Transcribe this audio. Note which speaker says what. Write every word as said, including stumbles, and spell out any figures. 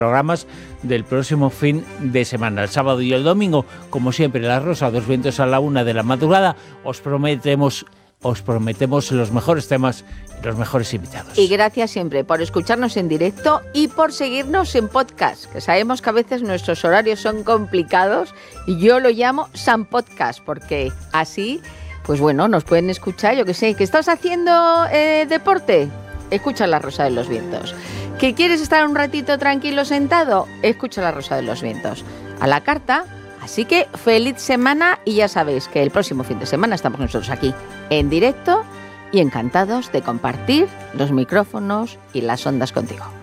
Speaker 1: programas del próximo fin de semana, el sábado y el domingo, como siempre, La Rosa dos Vientos a la una de la madrugada. Os prometemos, os prometemos los mejores temas y los mejores invitados.
Speaker 2: Y gracias siempre por escucharnos en directo y por seguirnos en podcast, que sabemos que a veces nuestros horarios son complicados y yo lo llamo San Podcast, porque así, pues bueno, nos pueden escuchar, yo que sé, ¿que estás haciendo eh, deporte? Escucha La Rosa de los Vientos. ¿Que quieres estar un ratito tranquilo sentado? Escucha La Rosa de los Vientos. A la carta. Así que feliz semana y ya sabéis que el próximo fin de semana estamos nosotros aquí en directo y encantados de compartir los micrófonos y las ondas contigo.